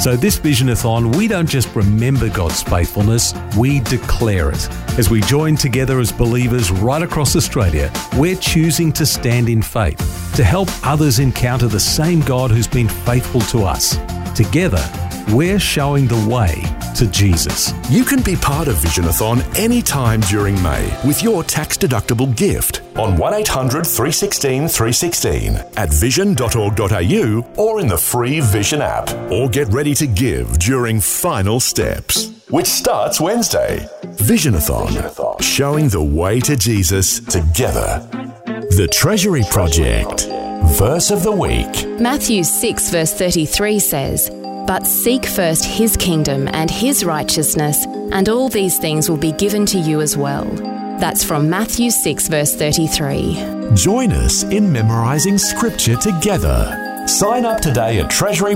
So this Visionathon, we don't just remember God's faithfulness, we declare it. As we join together as believers right across Australia, we're choosing to stand in faith, to help others encounter the same God who's been faithful to us. Together, we're showing the way to Jesus. You can be part of Visionathon anytime during May with your tax-deductible gift on 1800 316 316 at vision.org.au or in the free Vision app. Or get ready to give during Final Steps, which starts Wednesday. Visionathon, showing the way to Jesus together. The Treasury Project. Verse of the week. Matthew 6 verse 33 says, "But seek first his kingdom and his righteousness, and all these things will be given to you as well." That's from Matthew 6 verse 33. Join us in memorising scripture together. Sign up today at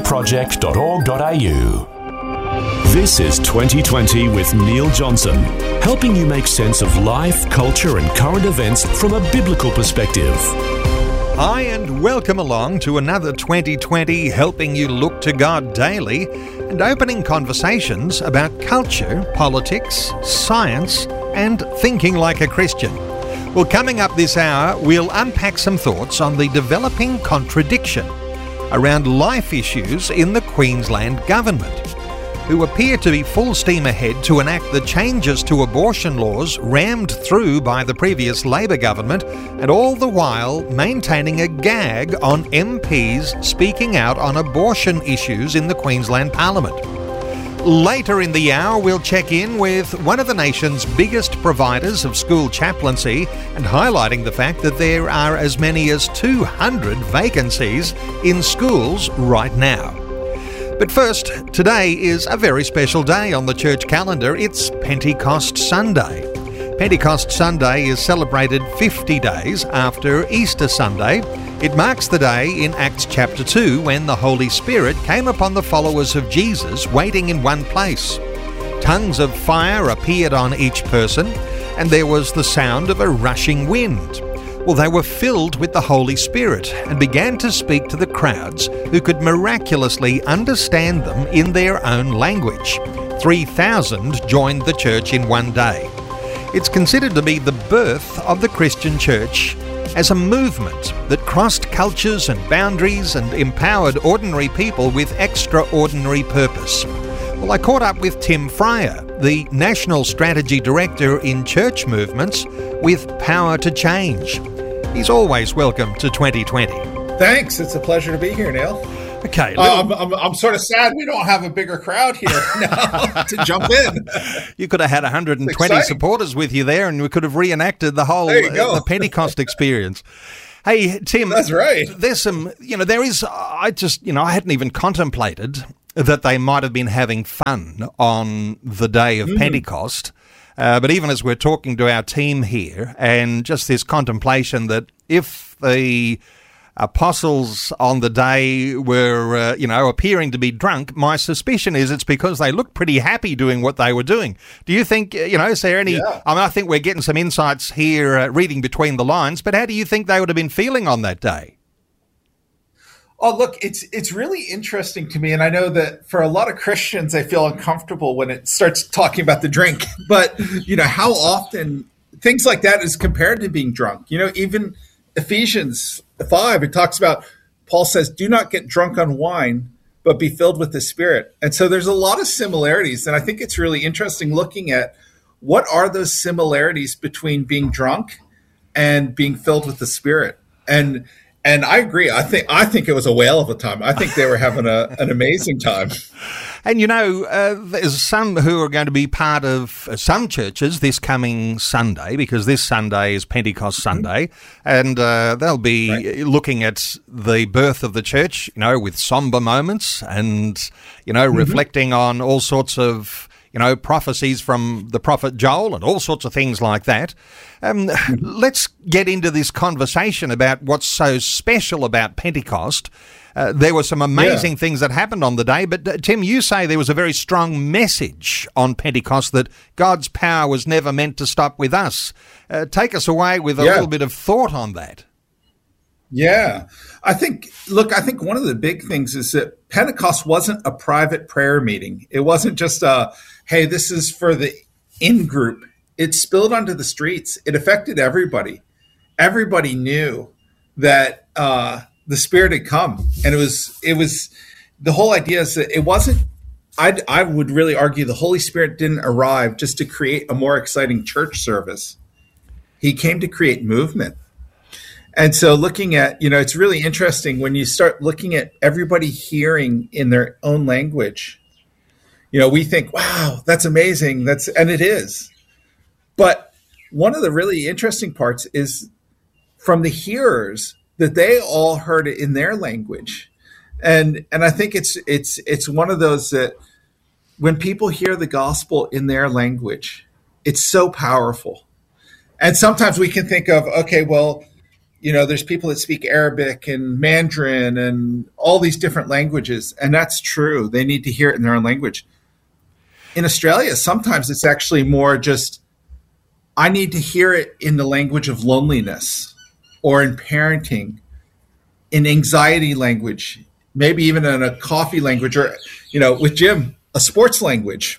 treasuryproject.org.au. This is 2020 with Neil Johnson, helping you make sense of life, culture and current events from a biblical perspective. Hi and welcome along to another 2020 helping you look to God daily and opening conversations about culture, politics, science and thinking like a Christian. Well, coming up this hour, we'll unpack some thoughts on the developing contradiction around life issues in the Queensland government, who appear to be full steam ahead to enact the changes to abortion laws rammed through by the previous Labor government, and all the while maintaining a gag on MPs speaking out on abortion issues in the Queensland Parliament. Later in the hour, we'll check in with one of the nation's biggest providers of school chaplaincy and highlighting the fact that there are as many as 200 vacancies in schools right now. But first, today is a very special day on the church calendar. It's Pentecost Sunday. Pentecost Sunday is celebrated 50 days after Easter Sunday. It marks the day in Acts chapter 2 when the Holy Spirit came upon the followers of Jesus waiting in one place. Tongues of fire appeared on each person, and there was the sound of a rushing wind. Well, they were filled with the Holy Spirit and began to speak to the crowds who could miraculously understand them in their own language. 3,000 joined the church in one day. It's considered to be the birth of the Christian church as a movement that crossed cultures and boundaries and empowered ordinary people with extraordinary purpose. Well, I caught up with Tim Fryer, the National Strategy Director in Church Movements with Power to Change. He's always welcome to 2020. Thanks. It's a pleasure to be here, Neil. Okay. I'm sort of sad we don't have a bigger crowd here now to jump in. You could have had 120 supporters with you there and we could have reenacted the whole the Pentecost experience. Hey, Tim. That's right. There's some, I hadn't even contemplated that they might have been having fun on the day of Pentecost. But even as we're talking to our team here, and just this contemplation that if the apostles on the day were, appearing to be drunk, my suspicion is it's because they looked pretty happy doing what they were doing. Do you think, is there any... Yeah. I think we're getting some insights here reading between the lines, but how do you think they would have been feeling on that day? Oh, look, it's really interesting to me. And I know that for a lot of Christians, they feel uncomfortable when it starts talking about the drink. But, how often things like that is compared to being drunk. Even Ephesians 5, it talks about, Paul says, do not get drunk on wine, but be filled with the Spirit. And so there's a lot of similarities. And I think it's really interesting looking at what are those similarities between being drunk and being filled with the Spirit. And I agree. I think it was a whale of a time. I think they were having an amazing time. And there's some who are going to be part of some churches this coming Sunday, because this Sunday is Pentecost Sunday, and they'll be looking at the birth of the church, with somber moments and, reflecting on all sorts of, prophecies from the prophet Joel and all sorts of things like that. Let's get into this conversation about what's so special about Pentecost. There were some amazing things that happened on the day, but Tim, you say there was a very strong message on Pentecost that God's power was never meant to stop with us. Take us away with a little bit of thought on that. Yeah. I think one of the big things is that Pentecost wasn't a private prayer meeting. It wasn't just hey, this is for the in-group. It spilled onto the streets. It affected everybody. Everybody knew that the Spirit had come. And it was the whole idea is that it wasn't, I would really argue the Holy Spirit didn't arrive just to create a more exciting church service. He came to create movement. And so looking at, it's really interesting when you start looking at everybody hearing in their own language. We think, wow, that's amazing. And it is. But one of the really interesting parts is from the hearers that they all heard it in their language. And I think it's one of those that when people hear the gospel in their language, it's so powerful. And sometimes we can think of, okay, well, there's people that speak Arabic and Mandarin and all these different languages. And that's true. They need to hear it in their own language. In Australia, sometimes it's actually more just, I need to hear it in the language of loneliness or in parenting, in anxiety language, maybe even in a coffee language or, with Jim, a sports language.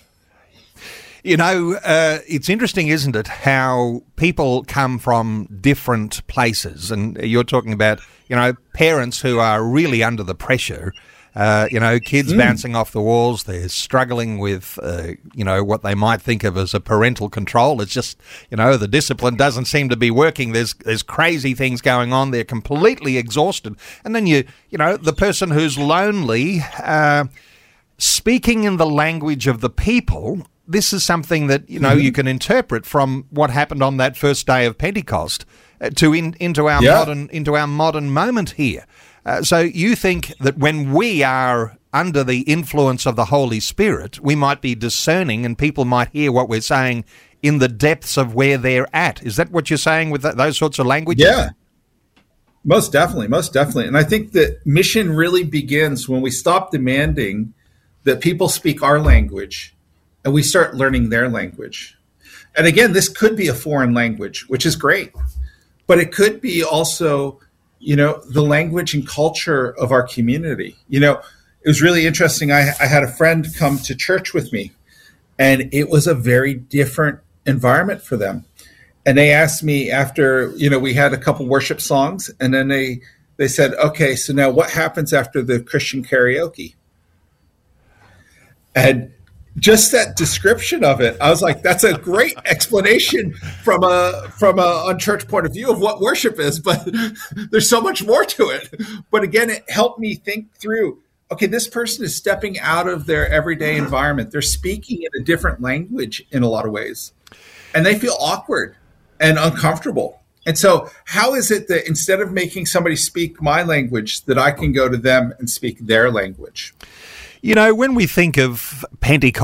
It's interesting, isn't it, how people come from different places. And you're talking about, parents who are really under the pressure, kids bouncing off the walls. They're struggling with, what they might think of as a parental control. It's just, the discipline doesn't seem to be working. There's crazy things going on. They're completely exhausted. And then the person who's lonely, speaking in the language of the people. This is something that, you can interpret from what happened on that first day of Pentecost into our modern moment here. So you think that when we are under the influence of the Holy Spirit, we might be discerning and people might hear what we're saying in the depths of where they're at. Is that what you're saying with those sorts of languages? Yeah, most definitely. And I think that mission really begins when we stop demanding that people speak our language and we start learning their language. And again, this could be a foreign language, which is great, but it could be also, the language and culture of our community. It was really interesting. I had a friend come to church with me, and it was a very different environment for them. And they asked me after, we had a couple worship songs, and then they said, okay, so now what happens after the Christian karaoke? And just that description of it, I was like, that's a great explanation from a unchurched point of view of what worship is, but there's so much more to it. But again, it helped me think through, okay, this person is stepping out of their everyday environment. They're speaking in a different language in a lot of ways, and they feel awkward and uncomfortable. And so how is it that instead of making somebody speak my language, that I can go to them and speak their language? When we think of Pentecost,